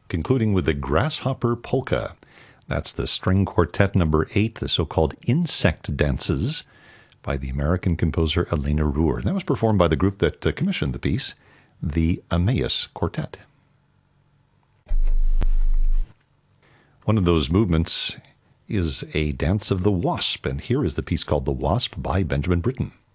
concluding with the Grasshopper Polka. That's the string quartet number 8, the so-called Insect Dances, by the American composer Elena Ruhr. And that was performed by the group that commissioned the piece, the Emmaus Quartet. One of those movements is a dance of the wasp, and here is the piece called The Wasp by Benjamin Britten.